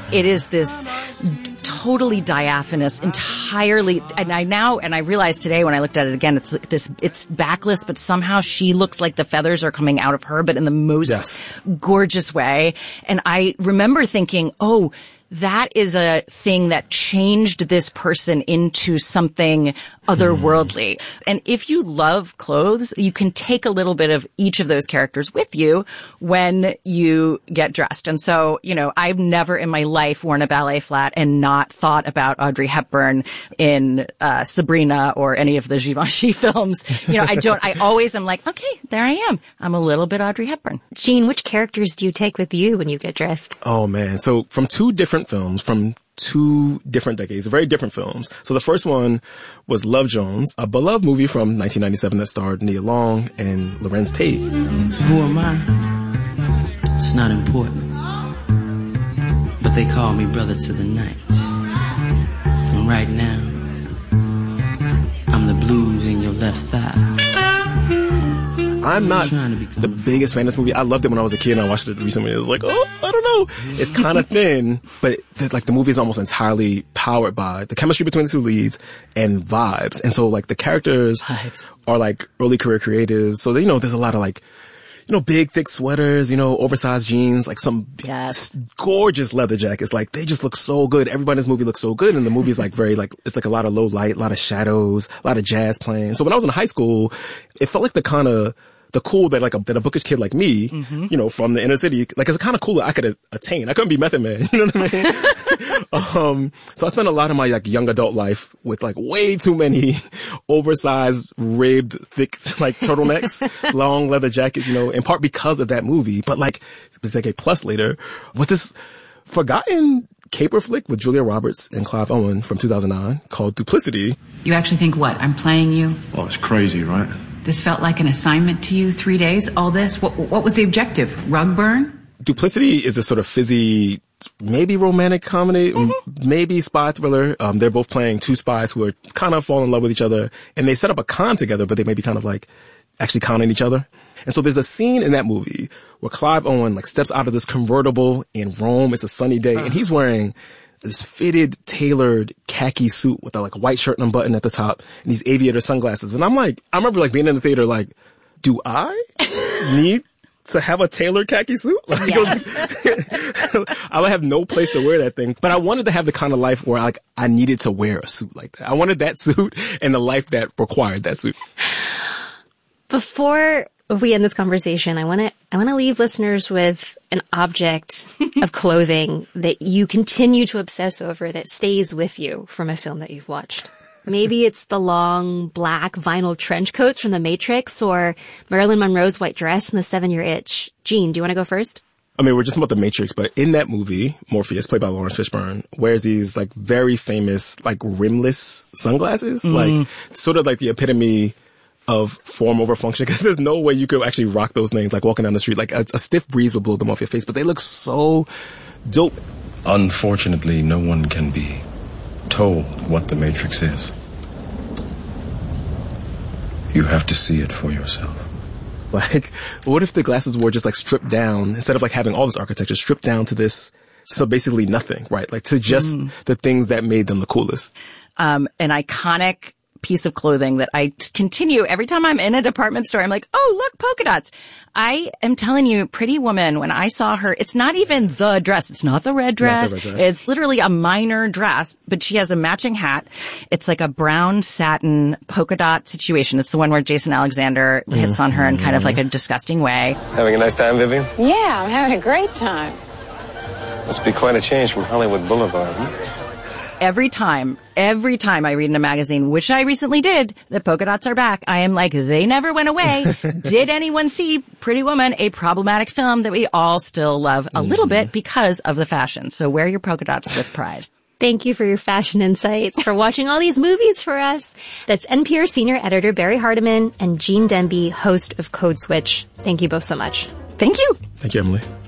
it is this totally diaphanous, entirely, and I realized today when I looked at it again, it's backless, but somehow she looks like the feathers are coming out of her, but in the most gorgeous way. And I remember thinking, oh, that is a thing that changed this person into something otherworldly. And if you love clothes, you can take a little bit of each of those characters with you when you get dressed. And so, you know, I've never in my life worn a ballet flat and not thought about Audrey Hepburn in Sabrina or any of the Givenchy films. You know, I always am like, okay, there I am. I'm a little bit Audrey Hepburn. Jean, which characters do you take with you when you get dressed? Oh man. So from two different films, from 2 different decades, very different films. So the first one was Love Jones, a beloved movie from 1997 that starred Nia Long and Lorenz Tate. Who am I? It's not important. But they call me brother to the night. And right now, I'm the blues in your left thigh. I'm not the biggest fan of this movie. I loved it when I was a kid and I watched it recently. It was like, oh, I don't know. It's kind of thin, but the movie is almost entirely powered by the chemistry between the two leads and vibes. And so like the characters are like early career creatives. So, you know, there's a lot of like, you know, big, thick sweaters, you know, oversized jeans, like some gorgeous leather jackets. Like, they just look so good. Everybody in this movie looks so good. And the movie's like very, like, it's like a lot of low light, a lot of shadows, a lot of jazz playing. So when I was in high school, it felt like the cool that that a bookish kid like me, you know, from the inner city, like it's kind of cool that I could attain. I couldn't be Method Man, you know what I mean? So I spent a lot of my like young adult life with like way too many oversized, ribbed, thick like turtlenecks, long leather jackets, you know, in part because of that movie. But like a decade plus later, with this forgotten caper flick with Julia Roberts and Clive Owen from 2009 called Duplicity. You actually think what? I'm playing you? Oh, it's crazy, right? This felt like an assignment to you, 3 days, all this? What was the objective? Rug burn? Duplicity is a sort of fizzy, maybe romantic comedy, maybe spy thriller. They're both playing 2 spies who are kind of fall in love with each other, and they set up a con together, but they may be kind of like actually conning each other. And so there's a scene in that movie where Clive Owen like steps out of this convertible in Rome. It's a sunny day, and he's wearing this fitted, tailored khaki suit with a like white shirt and a button at the top and these aviator sunglasses. And I'm like, I remember like being in the theater like, do I need to have a tailored khaki suit? Like, I would have no place to wear that thing. But I wanted to have the kind of life where like I needed to wear a suit like that. I wanted that suit and the life that required that suit. Before we end this conversation, I want to leave listeners with an object of clothing that you continue to obsess over that stays with you from a film that you've watched. Maybe it's the long black vinyl trench coats from The Matrix or Marilyn Monroe's white dress in The 7-Year Itch. Jean, do you want to go first? I mean, we're just about The Matrix, but in that movie, Morpheus, played by Lawrence Fishburne, wears these like very famous like rimless sunglasses, like sort of like the epitome of form over function, because there's no way you could actually rock those things like walking down the street. Like a stiff breeze would blow them off your face, but they look so dope. Unfortunately, no one can be told what the Matrix is. You have to see it for yourself. Like, what if the glasses were just like stripped down, instead of like having all this architecture, stripped down to this, so basically nothing, right? Like to just the things that made them the coolest. An iconic piece of clothing that I continue every time I'm in a department store. I'm like, oh, look, polka dots. I am telling you, Pretty Woman, when I saw her, it's not even the dress. It's not the red dress. It's literally a minor dress, but she has a matching hat. It's like a brown satin polka dot situation. It's the one where Jason Alexander hits on her in kind of like a disgusting way. Having a nice time, Vivian? Yeah, I'm having a great time. Must be quite a change from Hollywood Boulevard, Every time I read in a magazine, which I recently did, that polka dots are back, I am like, they never went away. Did anyone see Pretty Woman, a problematic film that we all still love a little bit because of the fashion? So wear your polka dots with pride. Thank you for your fashion insights, for watching all these movies for us. That's NPR senior editor Barry Hardiman and Jean Denby, host of Code Switch. Thank you both so much. Thank you. Thank you, Emily.